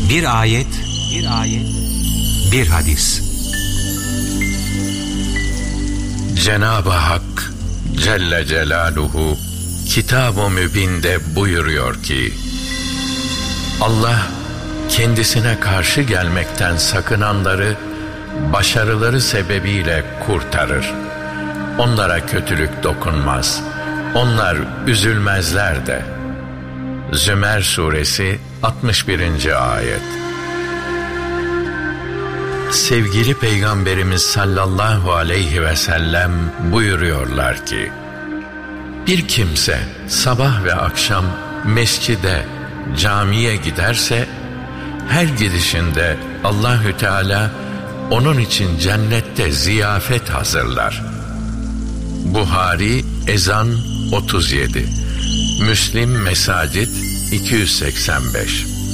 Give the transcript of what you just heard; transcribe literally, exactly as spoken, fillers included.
Bir ayet, bir ayet, bir hadis. Cenab-ı Hak Celle Celaluhu Kitab-ı Mübin'de buyuruyor ki, Allah kendisine karşı gelmekten sakınanları başarıları sebebiyle kurtarır. Onlara kötülük dokunmaz. Onlar üzülmezler de. Zümer Suresi altmış birinci ayet. Sevgili Peygamberimiz sallallahu aleyhi ve sellem buyuruyorlar ki, bir kimse sabah ve akşam mescide, camiye giderse, her gidişinde Allahü Teala onun için cennette ziyafet hazırlar. Buhari Ezan otuz yedi, Müslim Mesacid iki yüz seksen beş.